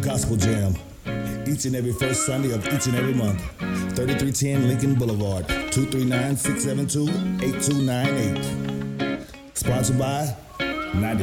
Gospel Jam. Each and every first Sunday of each and every month. 3310 Lincoln Boulevard, 239-672-8298. Sponsored by 90.